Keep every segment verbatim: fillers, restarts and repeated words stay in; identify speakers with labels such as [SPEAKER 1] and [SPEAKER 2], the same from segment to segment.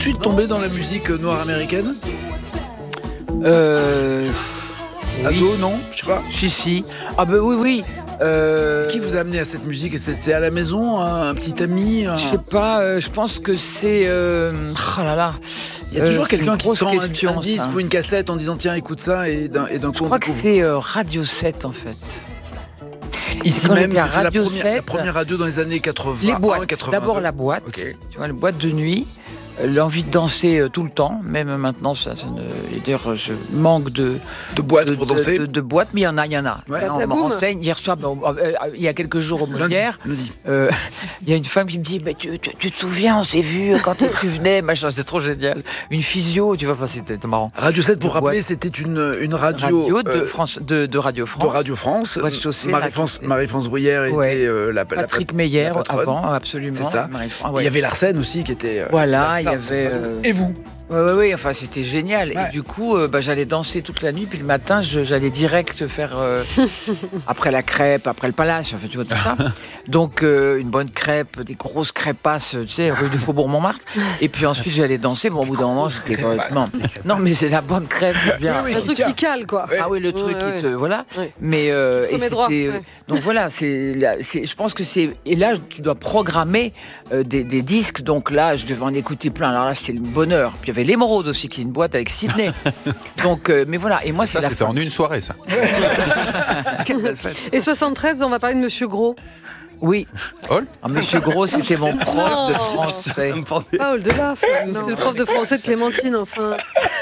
[SPEAKER 1] suite tombé dans la musique noire américaine?
[SPEAKER 2] Euh...
[SPEAKER 1] Ado, oui. Non, je sais pas.
[SPEAKER 2] Si, si. Ah ben oui, oui. Euh...
[SPEAKER 1] Qui vous a amené à cette musique? C'était à la maison, un, un petit ami un...
[SPEAKER 2] Je sais pas, euh, je pense que c'est... Euh... Oh là là.
[SPEAKER 1] Il y a toujours euh, quelqu'un qui tend
[SPEAKER 2] question,
[SPEAKER 1] un, un disque ou une cassette en disant tiens, écoute ça, et d'un, et d'un coup
[SPEAKER 2] je crois que c'est euh, Radio sept en fait.
[SPEAKER 1] Ici même, c'était la première, la première radio dans les années quatre-vingts.
[SPEAKER 2] Les boîtes, quatre-vingt-deux. D'abord la boîte, okay. Tu vois, les boîtes de nuit. L'envie de danser euh, tout le temps, même maintenant, ça, ça ne... d'ailleurs, je manque de
[SPEAKER 1] de boîtes pour danser.
[SPEAKER 2] De, de, de boîtes, mais il y en a, il y en a.
[SPEAKER 1] Ouais,
[SPEAKER 2] on me renseigne hier soir, bon, euh, il y a quelques jours au Molière, euh, il y a une femme qui me dit, mais tu, tu, tu te souviens, on s'est vu quand tu venais, machin, c'est trop génial. Une physio, tu vois, enfin, c'était marrant.
[SPEAKER 1] Radio sept, pour rappeler, c'était une une radio,
[SPEAKER 2] radio de euh, France, de, de Radio France.
[SPEAKER 1] De Radio France. Marie-France, Marie-France Bruyère
[SPEAKER 2] ouais.
[SPEAKER 1] était euh, la
[SPEAKER 2] Patrick
[SPEAKER 1] la,
[SPEAKER 2] Meyer
[SPEAKER 1] la
[SPEAKER 2] avant, absolument.
[SPEAKER 1] C'est ça. Ouais. Il y avait Larsen aussi qui était. Euh,
[SPEAKER 2] voilà. Il y avait, euh...
[SPEAKER 1] Et vous?
[SPEAKER 2] Oui, oui, oui, enfin c'était génial. Ouais. Et du coup, euh, bah, j'allais danser toute la nuit, puis le matin, je, j'allais direct faire euh, après la crêpe, après le palace, enfin tu vois tout ça. Donc euh, une bonne crêpe, des grosses crêpasses, tu sais, rue du Faubourg Montmartre. Et puis ensuite j'allais danser. Bon, au bout d'un moment, j'étais complètement. Non, mais c'est la bonne crêpe, bien.
[SPEAKER 3] Oui, oui, un truc qui cale, quoi.
[SPEAKER 2] Ah oui, le truc
[SPEAKER 3] ouais,
[SPEAKER 2] qui te,
[SPEAKER 3] ouais.
[SPEAKER 2] voilà.
[SPEAKER 3] Ouais.
[SPEAKER 2] Mais euh, et c'était.
[SPEAKER 3] Droit, ouais.
[SPEAKER 2] Donc voilà, c'est, c'est, je pense que c'est. Et là, tu dois programmer euh, des, des disques. Donc là, je devais en écouter plein. Alors là, c'était le bonheur. Puis il y avait l'Émeraude aussi, qui est une boîte avec Sydney. Donc, euh, mais voilà. Et moi, c'est
[SPEAKER 4] ça,
[SPEAKER 2] la
[SPEAKER 4] c'était
[SPEAKER 2] fin.
[SPEAKER 4] en une soirée, ça.
[SPEAKER 2] Quelle belle fête.
[SPEAKER 3] Et soixante-treize, on va parler de Monsieur Gros.
[SPEAKER 2] Oui.
[SPEAKER 4] Hall
[SPEAKER 2] ah, Monsieur Gros, c'était mon prof non. de français.
[SPEAKER 3] Pas Hall de la c'est le prof de français de Clémentine, enfin.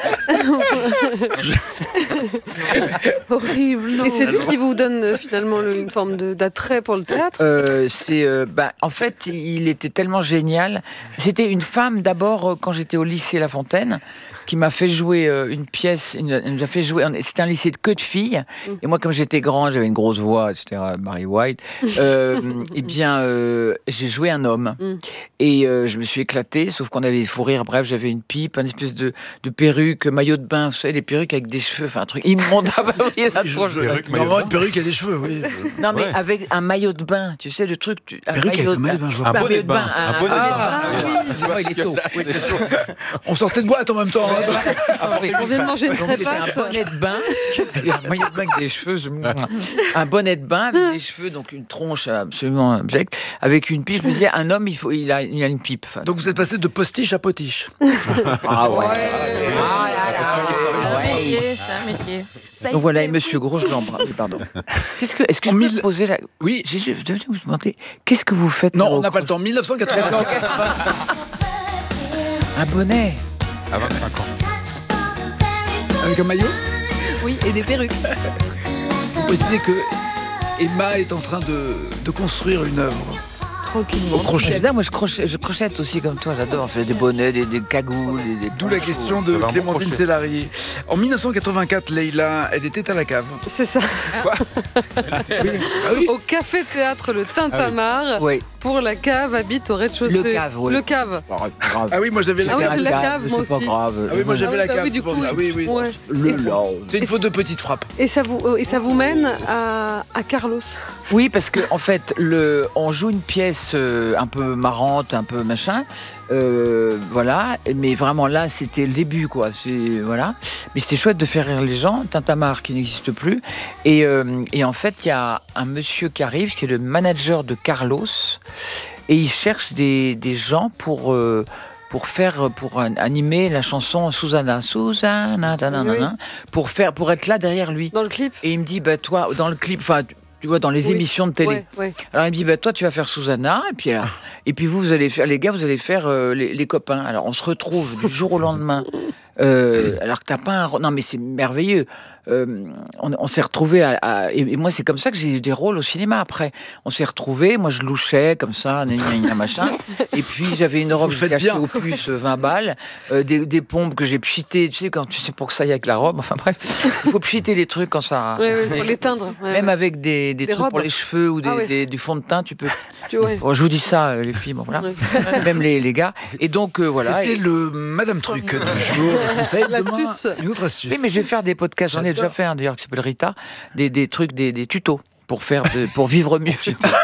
[SPEAKER 2] Horrible. Non.
[SPEAKER 3] Et c'est lui qui vous donne finalement une forme de, d'attrait pour le théâtre.
[SPEAKER 2] euh, c'est, euh, bah, En fait, il était tellement génial. C'était une femme d'abord quand j'étais au lycée La Fontaine, qui m'a fait jouer euh, une pièce. Une, elle nous a fait jouer. C'était un lycée de que de filles. Mm. Et moi, comme j'étais grand, j'avais une grosse voix, et cetera. Barry White. Euh, eh bien, euh, j'ai joué un homme. Mm. Et euh, je me suis éclatée, sauf qu'on avait des fous rires. Bref, j'avais une pipe, une espèce de, de perruque, maillot de bain, vous savez, les perruques avec des cheveux, enfin un truc immonde.
[SPEAKER 1] Normalement, une perruque a des cheveux, oui.
[SPEAKER 2] Non, mais ouais. avec un maillot de bain, tu sais, le truc. Tu,
[SPEAKER 1] un perruque
[SPEAKER 2] maillot
[SPEAKER 1] avec un maillot de bain, je vois
[SPEAKER 4] un
[SPEAKER 1] pas.
[SPEAKER 4] bonnet de bain.
[SPEAKER 1] Un bonnet de bain. Ah, oui, il est tôt. On sortait de boîte en même temps.
[SPEAKER 3] On vient de manger une crépasse.
[SPEAKER 2] Un bonnet de bain, un maillot de bain avec des cheveux, un bonnet de bain avec des cheveux, donc une tronche absolument abjecte, avec une pipe. Je me disais, un homme, il, faut, il, a, il a une pipe. Enfin,
[SPEAKER 1] donc vous êtes passé de postiche à potiche.
[SPEAKER 2] Ah ouais. Ah là là. C'est un métier. Donc voilà, et Monsieur Gros, je l'embrasse. Pardon. Qu'est-ce que, est-ce que je mille... peux poser la...
[SPEAKER 1] Oui.
[SPEAKER 2] J'ai, je devais vous demander, qu'est-ce que vous faites?
[SPEAKER 1] Non, on n'a pas le temps. dix-neuf cent quatre-vingt.
[SPEAKER 2] Un bonnet.
[SPEAKER 4] À vingt-cinq ans.
[SPEAKER 1] Avec un maillot?
[SPEAKER 3] Oui, et des perruques.
[SPEAKER 1] Vous précisez que Emma est en train de, de construire une œuvre.
[SPEAKER 3] Tranquillement.
[SPEAKER 1] Au crochet.
[SPEAKER 2] J'adore, moi je crochette, je crochette aussi comme toi, j'adore. Je fais des bonnets, des, des cagoules. Des, des
[SPEAKER 1] D'où la question de Clémentine Célarié. En dix-neuf cent quatre-vingt-quatre, Leïla, elle était à la cave.
[SPEAKER 3] C'est ça.
[SPEAKER 1] Quoi? Oui. Ah oui.
[SPEAKER 3] Au café-théâtre Le Tintamarre.
[SPEAKER 2] Ah oui.
[SPEAKER 3] Pour la cave habite au rez-de-chaussée.
[SPEAKER 2] Le cave, oui.
[SPEAKER 3] Le cave.
[SPEAKER 1] Ah oui, moi j'avais la
[SPEAKER 3] ah oui,
[SPEAKER 1] cave.
[SPEAKER 3] j'ai la cave, moi
[SPEAKER 2] c'est
[SPEAKER 3] aussi.
[SPEAKER 2] Pas grave.
[SPEAKER 1] Ah oui, moi j'avais
[SPEAKER 3] ah oui,
[SPEAKER 1] la cave,
[SPEAKER 3] bah oui,
[SPEAKER 1] c'est pour ça. Oui, oui.
[SPEAKER 3] Ouais.
[SPEAKER 2] Le là.
[SPEAKER 1] C'est une faute de petite frappe.
[SPEAKER 3] Et ça vous, et ça vous mène à, à Carlos?
[SPEAKER 2] Oui, parce que en fait, le, on joue une pièce euh, un peu marrante, un peu machin. Euh, voilà, mais vraiment là, c'était le début, quoi. C'est, voilà. Mais c'était chouette de faire rire les gens. Tintamarre qui n'existe plus. Et, euh, et en fait, il y a un monsieur qui arrive, qui est le manager de Carlos, et il cherche des, des gens pour. Euh, pour faire, pour animer la chanson Susanna, Susanna, oui. pour faire, pour être là derrière lui.
[SPEAKER 3] Dans le clip.
[SPEAKER 2] Et il me dit, bah toi, dans le clip, enfin, tu vois, dans les oui. émissions de télé.
[SPEAKER 3] Ouais, ouais.
[SPEAKER 2] Alors il me dit, bah toi, tu vas faire Susanna, et puis là, et puis vous, vous allez faire, les gars, vous allez faire euh, les, les copains. Alors on se retrouve du jour au lendemain. Euh, alors que t'as pas un, non mais c'est merveilleux. Euh, on, on s'est retrouvés à, à, et, et moi c'est comme ça que j'ai eu des rôles au cinéma après. On s'est retrouvés, moi je louchais comme ça, gna, gna, gna, machin. Et puis j'avais une robe que j'ai achetée au plus vingt balles, euh, des, des pompes que j'ai pchitées, tu sais quand tu sais pour que ça aille avec la robe. Enfin bref, il faut pchiter les trucs quand ça.
[SPEAKER 3] Ouais, ouais, pour l'éteindre. Ouais,
[SPEAKER 2] même
[SPEAKER 3] ouais.
[SPEAKER 2] avec des, des, des trucs
[SPEAKER 3] robes.
[SPEAKER 2] pour les cheveux ou des,
[SPEAKER 3] ah, ouais.
[SPEAKER 2] des, du fond de teint, tu peux.
[SPEAKER 3] Tu, ouais.
[SPEAKER 2] Bon, je vous dis ça, les filles, bon, voilà. Ouais. Même les, les gars. Et donc euh, voilà.
[SPEAKER 1] C'était
[SPEAKER 2] et...
[SPEAKER 1] le Madame Truc du jour. Conseil
[SPEAKER 3] l'astuce.
[SPEAKER 1] Une autre astuce.
[SPEAKER 2] Oui, mais je vais faire des podcasts. J'en ai déjà fait un d'ailleurs qui s'appelle Rita, des, des trucs, des, des tutos pour faire, de, pour vivre mieux.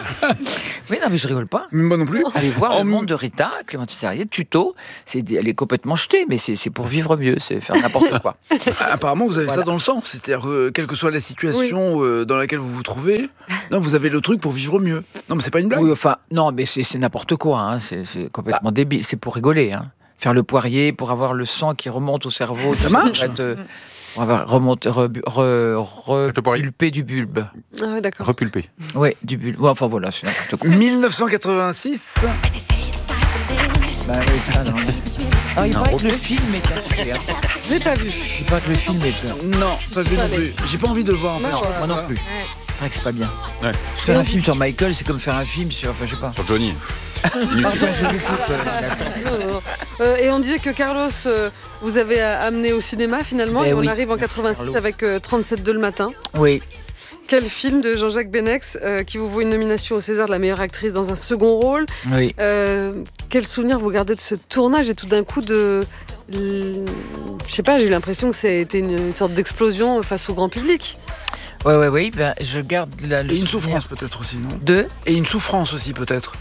[SPEAKER 2] Oui, non, mais je rigole pas.
[SPEAKER 1] Mais moi non plus.
[SPEAKER 2] Allez voir
[SPEAKER 1] En
[SPEAKER 2] Le Monde de Rita, Clémentine Serrier, tuto. C'est, elle est complètement jetée, mais c'est, c'est pour vivre mieux, c'est faire n'importe quoi.
[SPEAKER 1] Apparemment, vous avez
[SPEAKER 2] Voilà.
[SPEAKER 1] ça dans le sang. C'est-à-dire, euh, quelle que soit la situation euh, dans laquelle vous vous trouvez, non, vous avez le truc pour vivre mieux. Non, mais c'est pas une blague.
[SPEAKER 2] Oui, enfin, non, mais c'est, c'est n'importe quoi, hein, c'est, c'est complètement débile, c'est pour rigoler. Hein. Faire le poirier pour avoir le sang qui remonte au cerveau.
[SPEAKER 1] Ça marche.
[SPEAKER 2] Pour être, euh, pour avoir remonté, rebu- re,
[SPEAKER 4] Faites le poirier.
[SPEAKER 2] repulpé du bulbe.
[SPEAKER 3] Ah ouais, d'accord.
[SPEAKER 4] Repulpé.
[SPEAKER 2] Oui, du bulbe. Ouais, enfin voilà, c'est n'importe quoi.
[SPEAKER 1] dix-neuf cent quatre-vingt-six.
[SPEAKER 2] Bah oui, ça, non. Ah, il paraît que le film est caché. Hein.
[SPEAKER 3] Je l'ai pas vu.
[SPEAKER 2] Il paraît que le film est...
[SPEAKER 1] Non, pas vu non
[SPEAKER 3] Allez.
[SPEAKER 1] plus. J'ai pas envie de le voir en fait.
[SPEAKER 3] Non,
[SPEAKER 2] Moi non plus.
[SPEAKER 3] Ouais.
[SPEAKER 2] Il paraît que c'est pas bien.
[SPEAKER 4] Ouais.
[SPEAKER 2] Faire un film sur Michael, c'est comme faire un film sur... Enfin, je sais pas.
[SPEAKER 4] Sur Johnny.
[SPEAKER 2] Pardon, je l'écoute, euh, d'accord.
[SPEAKER 3] Non, non, non. Euh, et on disait que Carlos, euh, vous avez euh, amené au cinéma finalement,
[SPEAKER 2] Eh
[SPEAKER 3] et on
[SPEAKER 2] oui.
[SPEAKER 3] arrive en quatre-vingt-six
[SPEAKER 2] Carlos.
[SPEAKER 3] avec euh, trente-sept deux le matin.
[SPEAKER 2] Oui.
[SPEAKER 3] Quel film de Jean-Jacques Benex euh, qui vous vaut une nomination au César de la meilleure actrice dans un second rôle.
[SPEAKER 2] Oui.
[SPEAKER 3] Euh, quel souvenir vous gardez de ce tournage et tout d'un coup de... l- Je sais pas, j'ai eu l'impression que c'était une, une sorte d'explosion face au grand public.
[SPEAKER 2] Ouais, ouais, oui. Ben, je garde la, le
[SPEAKER 1] Et une
[SPEAKER 2] souvenir
[SPEAKER 1] souffrance peut-être aussi, non?
[SPEAKER 2] de...
[SPEAKER 1] Et une souffrance aussi peut-être.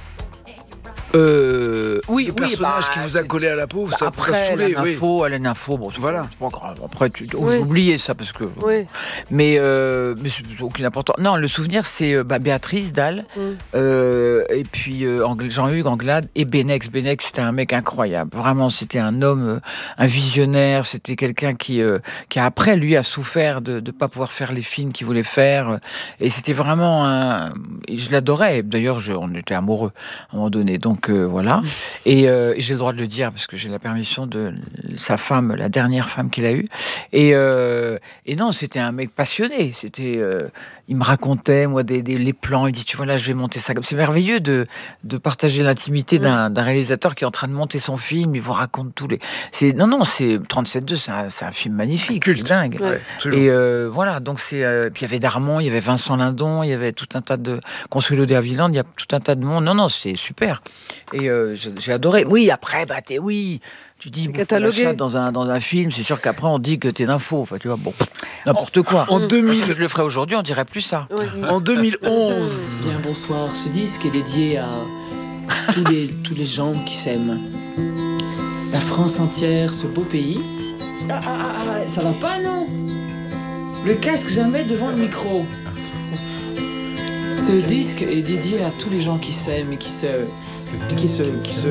[SPEAKER 2] Euh, oui,
[SPEAKER 1] Le
[SPEAKER 2] oui,
[SPEAKER 1] personnage
[SPEAKER 2] bah,
[SPEAKER 1] qui vous a
[SPEAKER 2] c'est-
[SPEAKER 1] collé à la peau, ça vous a
[SPEAKER 2] Après,
[SPEAKER 1] saoulé,
[SPEAKER 2] la
[SPEAKER 1] oui.
[SPEAKER 2] info, elle a une info, bon, c'est
[SPEAKER 1] Voilà.
[SPEAKER 2] pas, c'est pas grave. Après, tu
[SPEAKER 3] Oui.
[SPEAKER 2] oubliez ça parce que.
[SPEAKER 3] Oui.
[SPEAKER 2] Mais, euh, mais c'est aucune importance. Non, le souvenir, c'est euh, bah, Béatrice Dalle,
[SPEAKER 3] Mm.
[SPEAKER 2] euh, et puis euh, Ang- Jean-Hugues Anglade et Benex. Benex, c'était un mec incroyable. Vraiment, c'était un homme, euh, un visionnaire. C'était quelqu'un qui, euh, qui après, lui, a souffert de ne pas pouvoir faire les films qu'il voulait faire. Et c'était vraiment un. et je l'adorais. D'ailleurs, je- on était amoureux à un moment donné. Donc euh, voilà. Et, euh, et j'ai le droit de le dire parce que j'ai la permission de sa femme, la dernière femme qu'il a eue. Et, euh, et non, c'était un mec passionné. C'était, euh, il me racontait, moi, des, des- les plans. Il dit, tu vois, là, je vais monter ça. C'est merveilleux de, de partager l'intimité d'un, d'un réalisateur qui est en train de monter son film. Il vous raconte tous les... C'est, non, non, c'est trente-sept deux, c'est un, c'est un film magnifique.
[SPEAKER 1] Culte.
[SPEAKER 2] C'est dingue.
[SPEAKER 3] Ouais.
[SPEAKER 1] Ouais, absolument.
[SPEAKER 2] Et euh, voilà, donc c'est. euh, puis il y avait Darmon, il y avait Vincent Lindon, il y avait tout un tas de. Consuelo de Havilland, il y a tout un tas de monde. Non, non, c'est super. Et euh, j'ai, j'ai adoré. Oui, après, bah, t'es. Oui, tu dis. bouffe la
[SPEAKER 3] catalogué.
[SPEAKER 2] chatte dans un, dans un film, c'est sûr qu'après, on dit que t'es d'info. Enfin, tu vois, bon, n'importe quoi.
[SPEAKER 1] En deux mille,
[SPEAKER 2] Parce que je le ferais aujourd'hui, on dirait plus ça.
[SPEAKER 3] Ouais.
[SPEAKER 1] en deux mille onze.
[SPEAKER 5] Bien bonsoir, ce disque est dédié à tous les, tous les gens qui s'aiment. La France entière, ce beau pays. Ah, ah, ah, ah, ça va pas, non? Le casque jamais devant le micro. Ce disque est dédié à tous les gens qui s'aiment et qui se... qui se... qui se...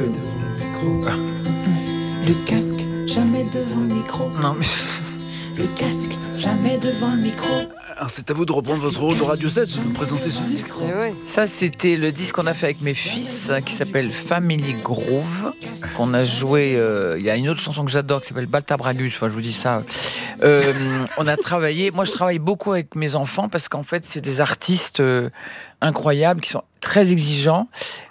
[SPEAKER 5] Le casque jamais devant le micro.
[SPEAKER 2] Non, mais.
[SPEAKER 5] Le casque jamais devant le micro.
[SPEAKER 1] Alors c'est à vous de reprendre votre rôle de Radio sept, de nous présenter ce disque.
[SPEAKER 3] Eh ouais.
[SPEAKER 2] Ça, c'était le disque qu'on a fait avec mes fils, hein, qui s'appelle Family Groove, qu'on a joué. euh, Il y a une autre chanson que j'adore qui s'appelle Baltabragus. Enfin, je vous dis ça. Euh, on a travaillé. Moi, je travaille beaucoup avec mes enfants parce qu'en fait, c'est des artistes euh, incroyables qui sont très exigeants.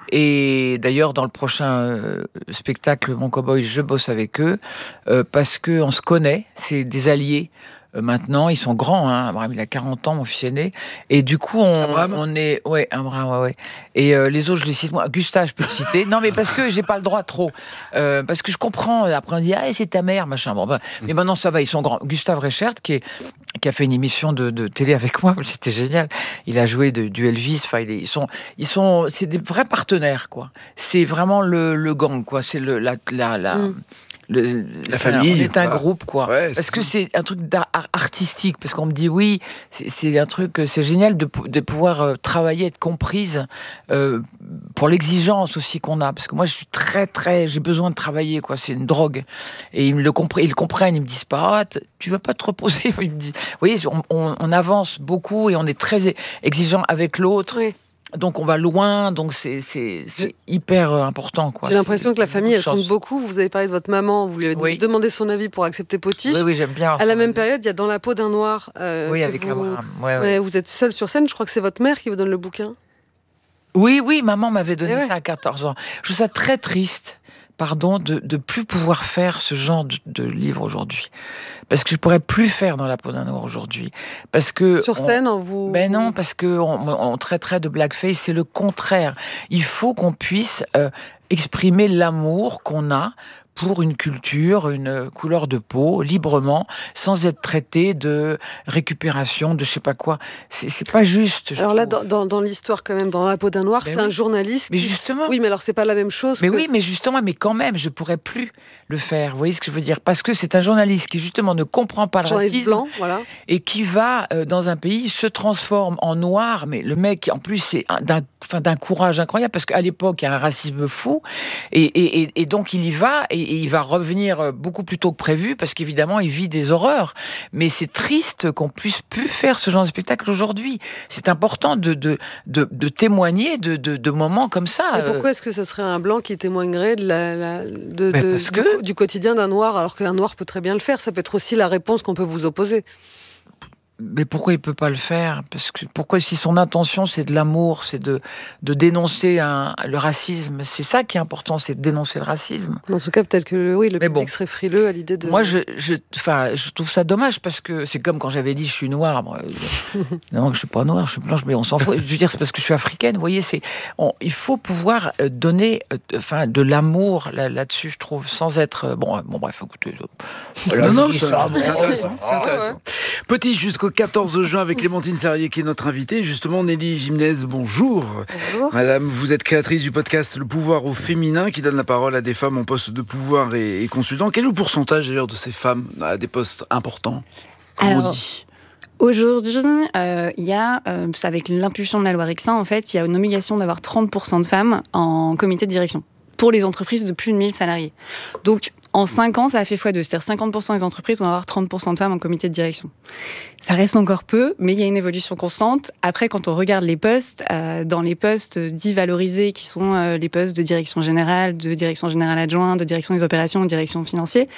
[SPEAKER 2] Et d'ailleurs, dans le prochain euh, spectacle Mon Cowboy, je bosse avec eux euh, parce que on se connaît. C'est des alliés. Euh, Maintenant, ils sont grands, hein. Abraham, il a quarante ans, mon fils aîné. Et du coup, on,
[SPEAKER 1] Abraham
[SPEAKER 2] on est. Ouais, Abraham, ouais, ouais. Et euh, les autres, je les cite moi. Gustave, je peux le citer. Non, mais parce que j'ai pas le droit trop. Euh, parce que je comprends. Après, on dit, ah, c'est ta mère, machin. Bon, ben, mais maintenant, ça va, ils sont grands. Gustave Reichert, qui, est, qui a fait une émission de, de télé avec moi, c'était génial. Il a joué de, du Elvis. Enfin, il est- ils sont. Ils sont c'est des vrais partenaires, quoi. C'est vraiment le, le gang, quoi. C'est le, la. la, la
[SPEAKER 3] Mm.
[SPEAKER 2] le-
[SPEAKER 1] La
[SPEAKER 2] c'est un-
[SPEAKER 1] famille,
[SPEAKER 2] on est un
[SPEAKER 1] quoi.
[SPEAKER 2] groupe, quoi.
[SPEAKER 1] Ouais,
[SPEAKER 2] Parce
[SPEAKER 1] c'est
[SPEAKER 2] que
[SPEAKER 1] tout.
[SPEAKER 2] c'est un truc d'art- artistique, parce qu'on me dit oui, c'est c'est un truc, c'est génial de, pou- de pouvoir euh, travailler, être comprise euh, pour l'exigence aussi qu'on a. Parce que moi, je suis très, très, j'ai besoin de travailler, quoi. C'est une drogue. Et ils me le comprennent, ils le comprennent, ils me disent pas, ah, t- tu vas pas te reposer. Ils me disent, vous voyez, on, on- on avance beaucoup et on est très exigeant avec l'autre.
[SPEAKER 3] Oui.
[SPEAKER 2] Donc on va loin, donc c'est c'est- c'est hyper euh, important, quoi.
[SPEAKER 3] J'ai l'impression
[SPEAKER 2] C'est
[SPEAKER 3] que la famille, elle
[SPEAKER 2] beaucoup de
[SPEAKER 3] compte
[SPEAKER 2] chance.
[SPEAKER 3] beaucoup. Vous avez parlé de votre maman, vous lui avez
[SPEAKER 2] Oui.
[SPEAKER 3] demandé son avis pour accepter Potiche.
[SPEAKER 2] Oui, oui, j'aime bien.
[SPEAKER 3] À la même période, il y a Dans la peau d'un noir. euh,
[SPEAKER 2] Oui,
[SPEAKER 3] que
[SPEAKER 2] avec
[SPEAKER 3] vous...
[SPEAKER 2] Abraham. Ouais, ouais.
[SPEAKER 3] Ouais, vous êtes seul sur scène. Je crois que c'est votre mère qui vous donne le bouquin.
[SPEAKER 2] Oui, oui, maman m'avait donné
[SPEAKER 3] Eh ouais.
[SPEAKER 2] ça à quatorze ans. Je trouve ça très triste, pardon, de ne plus pouvoir faire ce genre de, de livre aujourd'hui. Parce que je pourrais plus faire Dans la peau d'un noir aujourd'hui. Parce que
[SPEAKER 3] Sur
[SPEAKER 2] on-
[SPEAKER 3] scène, en vous.
[SPEAKER 2] Ben non, parce que on, on traiterait de blackface, c'est le contraire. Il faut qu'on puisse euh, exprimer l'amour qu'on a pour une culture, une couleur de peau, librement, sans être traité de récupération, de je sais pas quoi. C'est, c'est pas juste.
[SPEAKER 3] Alors là, dans, dans, dans l'histoire quand même, dans La peau d'un noir, mais c'est oui. un journaliste.
[SPEAKER 2] Mais
[SPEAKER 3] qui...
[SPEAKER 2] justement.
[SPEAKER 3] Oui, mais alors c'est pas la même chose.
[SPEAKER 2] Mais
[SPEAKER 3] que...
[SPEAKER 2] oui, mais justement, mais quand même, je pourrais plus le faire. Vous voyez ce que je veux dire ? Parce que c'est un journaliste qui justement ne comprend pas le
[SPEAKER 3] journaliste
[SPEAKER 2] racisme
[SPEAKER 3] blanc, voilà.
[SPEAKER 2] et qui va euh, dans un pays se transforme en noir. Mais le mec, en plus, c'est un, d'un, enfin, d'un courage incroyable parce qu'à l'époque, il y a un racisme fou et, et, et, et donc il y va et, et il va revenir beaucoup plus tôt que prévu parce qu'évidemment, il vit des horreurs. Mais c'est triste qu'on puisse plus faire ce genre de spectacle aujourd'hui. C'est important de, de, de, de témoigner de, de, de moments comme ça.
[SPEAKER 3] Et pourquoi est-ce que ça serait un blanc qui témoignerait de la, la, de,
[SPEAKER 2] ben
[SPEAKER 3] de,
[SPEAKER 2] parce
[SPEAKER 3] du,
[SPEAKER 2] que...
[SPEAKER 3] du quotidien d'un noir alors qu'un noir peut très bien le faire ? Ça peut être aussi la réponse qu'on peut vous opposer.
[SPEAKER 2] Mais pourquoi il peut pas le faire ? Parce que pourquoi, si son intention c'est de l'amour, c'est de, de dénoncer un, le racisme, c'est ça qui est important, c'est de dénoncer le racisme.
[SPEAKER 3] En tout cas, peut-être que le, oui, le
[SPEAKER 2] mais
[SPEAKER 3] public
[SPEAKER 2] bon,
[SPEAKER 3] serait frileux à l'idée de...
[SPEAKER 2] Moi, je, je, enfin, je trouve ça dommage parce que c'est comme quand j'avais dit je suis noire. Moi, non, je suis pas noire, je suis blanche, mais on s'en fout. Je veux dire, c'est parce que je suis africaine. Vous voyez, c'est, on, il faut pouvoir donner, enfin, de l'amour là, là-dessus, je trouve, sans être bon. Bon, bref, écoutez.
[SPEAKER 1] Voilà, non, non, c'est, ça, c'est intéressant. C'est intéressant. Ouais. Petit jusqu'au quatorze juin avec Clémentine Serrier qui est notre invitée. Justement, Nelly Gimnez, bonjour.
[SPEAKER 3] Bonjour.
[SPEAKER 1] Madame, vous êtes créatrice du podcast Le pouvoir au féminin qui donne la parole à des femmes en poste de pouvoir et, et consultant. Quel est le pourcentage d'ailleurs de ces femmes à des postes importants, comme
[SPEAKER 6] Alors,
[SPEAKER 1] on dit ?
[SPEAKER 6] Aujourd'hui, euh, il y a, euh, avec l'impulsion de la loi Rixin, en fait, il y a une obligation d'avoir trente pour cent de femmes en comité de direction pour les entreprises de plus de mille salariés. Donc, en cinq ans, ça a fait fois deux. C'est-à-dire cinquante pour cent des entreprises vont avoir trente pour cent de femmes en comité de direction. Ça reste encore peu, mais il y a une évolution constante. Après, quand on regarde les postes, euh, dans les postes dits valorisés, qui sont euh, les postes de direction générale, de direction générale adjointe, de direction des opérations, de direction financière,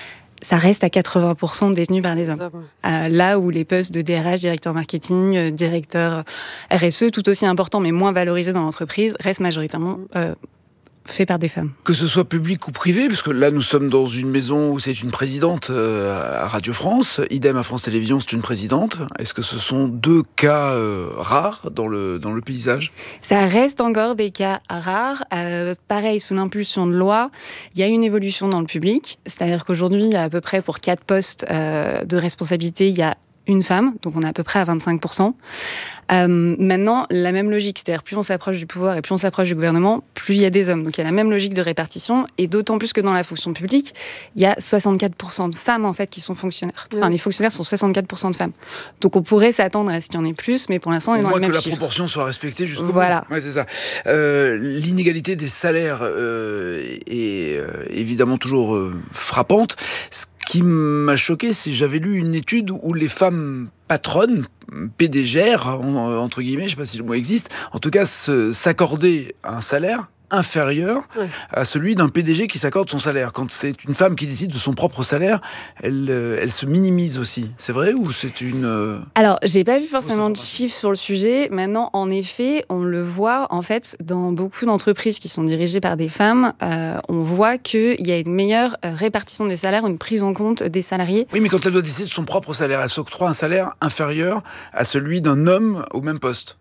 [SPEAKER 6] ça reste à quatre-vingts pour cent détenus par les hommes. Euh, là où les postes de D R H, directeur marketing, euh, directeur R S E, tout aussi importants, mais moins valorisés dans l'entreprise, restent majoritairement... Euh, fait par des femmes.
[SPEAKER 1] Que ce soit public ou privé, parce que là nous sommes dans une maison où c'est une présidente euh, à Radio France, idem à France Télévisions, c'est une présidente. Est-ce que ce sont deux cas euh, rares dans le, dans le paysage ?
[SPEAKER 6] Ça reste encore des cas rares. Euh, pareil, sous l'impulsion de loi, il y a une évolution dans le public. C'est-à-dire qu'aujourd'hui, il y a à peu près pour quatre postes euh, de responsabilité, il y a une femme, donc on est à peu près à vingt-cinq pour cent. Euh, maintenant, la même logique, c'est-à-dire plus on s'approche du pouvoir et plus on s'approche du gouvernement, plus il y a des hommes. Donc il y a la même logique de répartition, et d'autant plus que dans la fonction publique, il y a soixante-quatre pour cent de femmes en fait qui sont fonctionnaires. Enfin, les fonctionnaires sont soixante-quatre pour cent de femmes. Donc on pourrait s'attendre à ce qu'il y en ait plus, mais pour l'instant, on est dans le même chiffre.
[SPEAKER 1] Au moins que la proportion soit respectée jusqu'au bout.
[SPEAKER 6] Voilà.
[SPEAKER 1] Ouais, c'est ça. Euh, l'inégalité des salaires euh, est euh, évidemment toujours euh, frappante. Ce qui m'a choqué, c'est que j'avais lu une étude où les femmes patronnes, P D G R, entre guillemets, je ne sais pas si le mot existe, en tout cas s'accorder un salaire inférieur ouais. à celui d'un P D G qui s'accorde son salaire. Quand c'est une femme qui décide de son propre salaire, elle, elle se minimise aussi. C'est vrai ou c'est une...
[SPEAKER 6] Alors, j'ai pas vu forcément de chiffres sur le sujet. Maintenant, en effet, on le voit, en fait, dans beaucoup d'entreprises qui sont dirigées par des femmes, euh, on voit qu'il y a une meilleure répartition des salaires, une prise en compte des salariés.
[SPEAKER 1] Oui, mais quand elle doit décider de son propre salaire, elle s'octroie un salaire inférieur à celui d'un homme au même poste.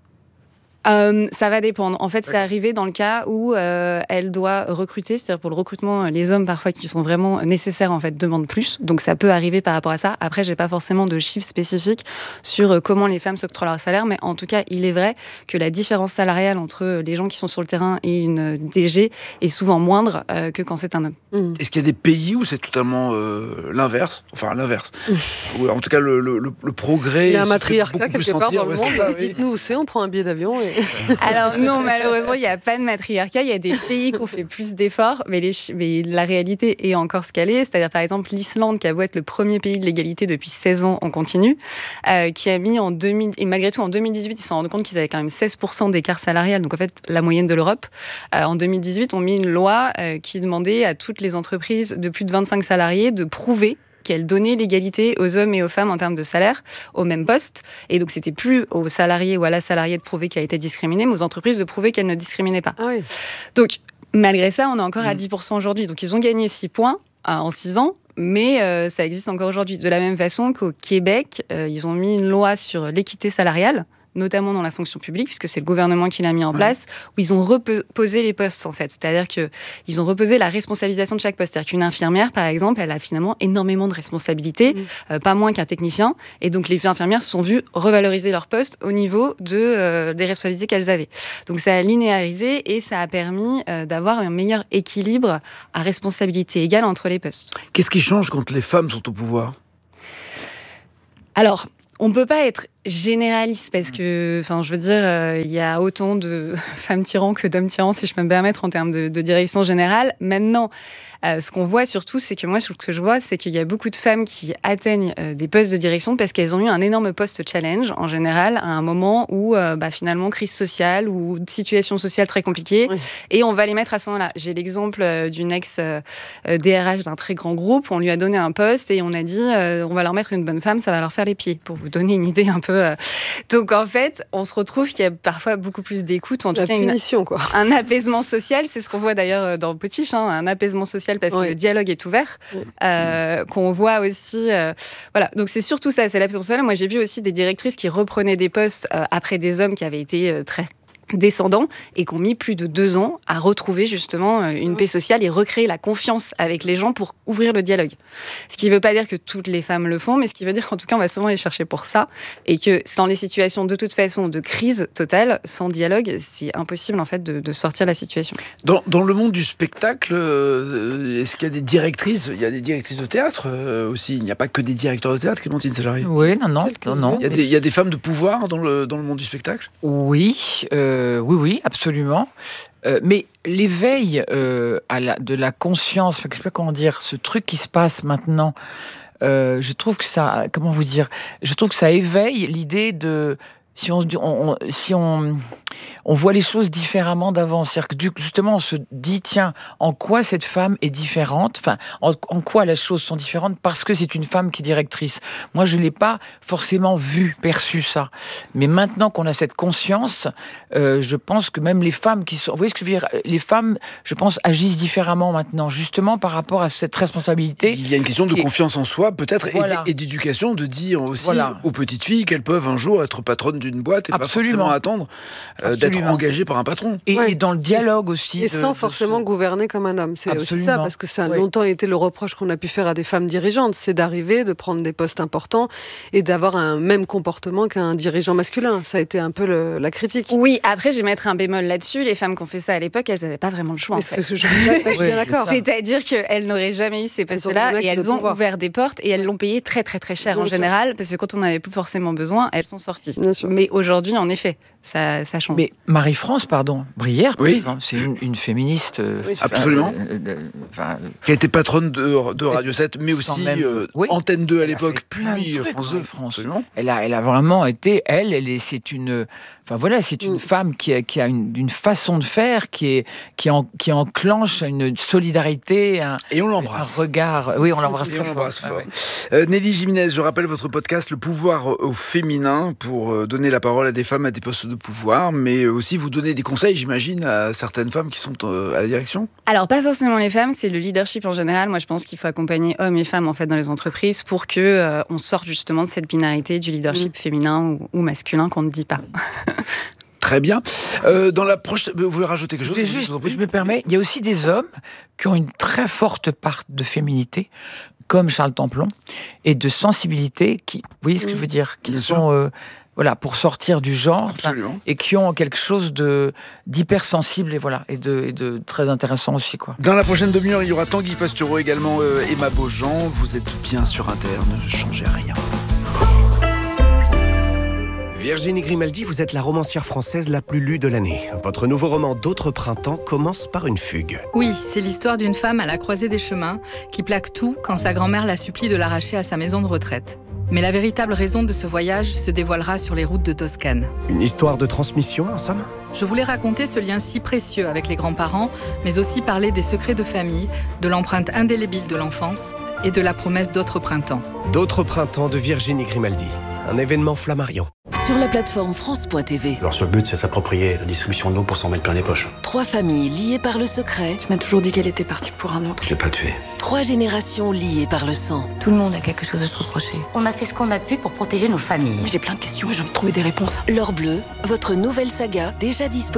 [SPEAKER 6] Euh, ça va dépendre. En fait, c'est arrivé dans le cas où euh, elle doit recruter, c'est-à-dire pour le recrutement, les hommes parfois qui sont vraiment nécessaires en fait demandent plus. Donc ça peut arriver par rapport à ça. Après, j'ai pas forcément de chiffres spécifiques sur euh, comment les femmes s'octroient leur salaire, mais en tout cas, il est vrai que la différence salariale entre les gens qui sont sur le terrain et une D G est souvent moindre euh, que quand c'est un homme.
[SPEAKER 1] Mmh. Est-ce qu'il y a des pays où c'est totalement euh, l'inverse, enfin l'inverse, mmh. ou en tout cas le, le, le, le progrès.
[SPEAKER 3] Il y a un matriarcat quelque part
[SPEAKER 1] sentir,
[SPEAKER 3] dans le
[SPEAKER 1] ouais,
[SPEAKER 3] monde.
[SPEAKER 1] Ça, oui.
[SPEAKER 3] Dites-nous où c'est, on prend un billet d'avion. Et...
[SPEAKER 6] Alors non, malheureusement, il n'y a pas de matriarcat. Il y a des pays qui ont fait plus d'efforts, mais, les, mais la réalité est encore ce qu'elle est. C'est-à-dire, par exemple, l'Islande, qui a beau être le premier pays de l'égalité depuis seize ans en continu, euh, qui a mis en deux mille... Et malgré tout, en deux mille dix-huit, ils se sont rendus compte qu'ils avaient quand même seize pour cent d'écart salarial, donc en fait, la moyenne de l'Europe. Euh, en deux mille dix-huit, on a mis une loi euh, qui demandait à toutes les entreprises de plus de vingt-cinq salariés de prouver qu'elle donnait l'égalité aux hommes et aux femmes en termes de salaire au même poste. Et donc, c'était plus aux salariés ou à la salariée de prouver qu'elle a été discriminée, mais aux entreprises de prouver qu'elle ne discriminait pas.
[SPEAKER 3] Ah oui.
[SPEAKER 6] Donc, malgré ça, on est encore mmh. à dix pour cent aujourd'hui. Donc, ils ont gagné six points euh, en six ans, mais euh, ça existe encore aujourd'hui. De la même façon qu'au Québec, euh, ils ont mis une loi sur l'équité salariale. notamment dans la fonction publique, puisque c'est le gouvernement qui l'a mis en place, où ils ont reposé les postes, en fait. C'est-à-dire qu'ils ont reposé la responsabilisation de chaque poste. C'est-à-dire qu'une infirmière, par exemple, elle a finalement énormément de responsabilités, mmh. euh, pas moins qu'un technicien. Et donc, les infirmières se sont vues revaloriser leur poste au niveau de, euh, des responsabilités qu'elles avaient. Donc, ça a linéarisé et ça a permis euh, d'avoir un meilleur équilibre à responsabilité égale entre les postes.
[SPEAKER 1] Qu'est-ce qui change quand les femmes sont au pouvoir ?
[SPEAKER 6] Alors, on ne peut pas être généraliste parce que, enfin, je veux dire, il euh, y a autant de femmes tyrans que d'hommes tyrans, si je peux me permettre, en termes de, de direction générale. Maintenant, euh, ce qu'on voit surtout, c'est que moi, ce que je vois, c'est qu'il y a beaucoup de femmes qui atteignent euh, des postes de direction parce qu'elles ont eu un énorme poste challenge, en général, à un moment où, euh, bah, finalement, crise sociale ou situation sociale très compliquée, oui. et on va les mettre à ce moment-là. J'ai l'exemple euh, d'une ex-D R H d'un très grand groupe, on lui a donné un poste et on a dit, euh, on va leur mettre une bonne femme, ça va leur faire les pieds, pour vous donner une idée un peu. Euh... Donc, en fait, on se retrouve qu'il y a parfois beaucoup plus d'écoute, ou en tout
[SPEAKER 3] La
[SPEAKER 6] cas
[SPEAKER 3] punition,
[SPEAKER 6] une...
[SPEAKER 3] quoi.
[SPEAKER 6] un apaisement social, c'est ce qu'on voit d'ailleurs dans Potiche, hein, un apaisement social parce oui. que le dialogue est ouvert, oui. euh, qu'on voit aussi... Euh, voilà, donc c'est surtout ça, c'est l'apaisement social. Moi, j'ai vu aussi des directrices qui reprenaient des postes euh, après des hommes qui avaient été euh, très... descendants et qui ont mis plus de deux ans à retrouver justement une paix sociale et recréer la confiance avec les gens pour ouvrir le dialogue. Ce qui ne veut pas dire que toutes les femmes le font, mais ce qui veut dire qu'en tout cas on va souvent les chercher pour ça et que dans les situations de toute façon de crise totale, sans dialogue, c'est impossible en fait de, de sortir de la situation.
[SPEAKER 1] Dans, dans le monde du spectacle, euh, est-ce qu'il y a des directrices ? Il y a des directrices de théâtre euh, aussi. Il n'y a pas que des directeurs de théâtre, Clémentine Sallary.
[SPEAKER 2] Oui, non, non, non, non.
[SPEAKER 1] Il y a des, il y a des femmes de pouvoir dans le, dans le monde du spectacle ?
[SPEAKER 2] Oui, euh, Euh, oui, oui, absolument. Euh, mais l'éveil euh, à la, de la conscience, je ne sais pas comment dire, ce truc qui se passe maintenant, euh, je trouve que ça, comment vous dire, je trouve que ça éveille l'idée de, si on, on, si on, on voit les choses différemment d'avant, c'est-à-dire que du, justement on se dit, tiens, en quoi cette femme est différente, enfin, en, en quoi les choses sont différentes parce que c'est une femme qui est directrice. Moi, je ne l'ai pas forcément vu, perçu ça. Mais maintenant qu'on a cette conscience, euh, je pense que même les femmes qui sont... Vous voyez ce que je veux dire ? Les femmes, je pense, agissent différemment maintenant, justement par rapport à cette responsabilité.
[SPEAKER 1] Il y a une question de
[SPEAKER 2] est...
[SPEAKER 1] confiance en soi, peut-être,
[SPEAKER 2] voilà.
[SPEAKER 1] et, et d'éducation, de dire aussi
[SPEAKER 2] voilà.
[SPEAKER 1] aux petites filles qu'elles peuvent un jour être patronnes d'une boîte et
[SPEAKER 2] Absolument.
[SPEAKER 1] pas forcément attendre euh, d'être engagées par un patron.
[SPEAKER 2] Et,
[SPEAKER 3] ouais.
[SPEAKER 2] et dans le dialogue aussi.
[SPEAKER 3] Et
[SPEAKER 2] de,
[SPEAKER 3] sans
[SPEAKER 2] de
[SPEAKER 3] forcément
[SPEAKER 2] ce...
[SPEAKER 3] gouverner comme un homme. C'est
[SPEAKER 2] Absolument.
[SPEAKER 3] aussi ça, parce que ça a
[SPEAKER 2] ouais.
[SPEAKER 3] longtemps été le reproche qu'on a pu faire à des femmes dirigeantes, c'est d'arriver, de prendre des postes importants et d'avoir un même comportement qu'un dirigeant masculin. Ça a été un peu le, la critique.
[SPEAKER 6] Oui, après, je vais mettre un bémol là-dessus. Les femmes qui ont fait ça à l'époque, elles n'avaient pas vraiment le choix. En fait.
[SPEAKER 3] Je, je, je, je suis bien d'accord.
[SPEAKER 6] C'est-à-dire qu'elles n'auraient jamais eu ces postes-là et elles ont pouvoir. ouvert des portes et elles l'ont payé très, très, très cher bien en sûr. général, parce que quand on n'avait plus forcément besoin, elles sont sorties. Mais aujourd'hui, en effet, ça, ça change.
[SPEAKER 2] Mais Marie-France, pardon, Brière, par
[SPEAKER 1] oui.
[SPEAKER 2] exemple, c'est une, une féministe. Euh,
[SPEAKER 1] oui, absolument.
[SPEAKER 2] Euh, euh, euh,
[SPEAKER 1] qui a été patronne de, de Radio sept, mais aussi
[SPEAKER 2] même,
[SPEAKER 1] euh,
[SPEAKER 2] oui.
[SPEAKER 1] Antenne deux à l'époque, puis
[SPEAKER 2] trucs,
[SPEAKER 1] France deux.
[SPEAKER 2] France. Elle a, elle a vraiment été, elle, elle est, c'est une. Enfin voilà, c'est une mm. femme qui a, qui a une, une façon de faire qui, est, qui, en, qui enclenche une solidarité, un,
[SPEAKER 1] et on l'embrasse.
[SPEAKER 2] Un regard. Oui, on l'embrasse très
[SPEAKER 1] on
[SPEAKER 2] fort.
[SPEAKER 1] L'embrasse fort.
[SPEAKER 2] Ah, ouais.
[SPEAKER 1] euh, Nelly Jiménez, je rappelle votre podcast Le pouvoir au féminin pour donner la parole à des femmes à des postes de pouvoir, mais aussi vous donner des conseils, j'imagine, à certaines femmes qui sont à la direction.
[SPEAKER 6] Alors pas forcément les femmes, c'est le leadership en général. Moi, je pense qu'il faut accompagner hommes et femmes en fait dans les entreprises pour que euh, on sorte justement de cette binarité du leadership mm. féminin ou, ou masculin qu'on ne dit pas.
[SPEAKER 1] Très bien. Euh, dans la prochaine, vous voulez rajouter quelque chose ?
[SPEAKER 2] Je, juste, je me permets, il y a aussi des hommes qui ont une très forte part de féminité, comme Charles Templon, et de sensibilité, qui, vous voyez ce que je veux dire, qui
[SPEAKER 1] Bien
[SPEAKER 2] sont, euh, voilà, pour sortir du genre, et qui ont quelque chose de d'hypersensible et voilà, et de, et de très intéressant aussi, quoi.
[SPEAKER 1] Dans la prochaine demi-heure, il y aura Tanguy Pastureau également, euh, Emma Beaujean. Vous êtes bien sur Inter, ne changez rien.
[SPEAKER 7] Virginie Grimaldi, vous êtes la romancière française la plus lue de l'année. Votre nouveau roman D'autres printemps commence par une fugue.
[SPEAKER 8] Oui, c'est l'histoire d'une femme à la croisée des chemins qui plaque tout quand sa grand-mère la supplie de l'arracher à sa maison de retraite. Mais la véritable raison de ce voyage se dévoilera sur les routes de Toscane.
[SPEAKER 7] Une histoire de transmission, en somme ?
[SPEAKER 8] Je voulais raconter ce lien si précieux avec les grands-parents, mais aussi parler des secrets de famille, de l'empreinte indélébile de l'enfance et de la promesse d'autres printemps.
[SPEAKER 7] D'autres printemps de Virginie Grimaldi, un événement Flammarion.
[SPEAKER 9] sur la plateforme France point T V.
[SPEAKER 10] Leur seul but, c'est s'approprier la distribution de l'eau pour s'en mettre plein les poches.
[SPEAKER 9] Trois familles liées par le secret.
[SPEAKER 6] Tu m'as toujours dit qu'elle était partie pour un autre.
[SPEAKER 10] Je l'ai pas tuée.
[SPEAKER 9] Trois générations liées par le sang.
[SPEAKER 11] Tout le monde a quelque chose à se reprocher. On a fait ce qu'on a pu pour protéger nos familles.
[SPEAKER 6] J'ai plein de questions et j'ai envie de trouver des réponses.
[SPEAKER 9] L'Or bleu, votre nouvelle saga, déjà disponible.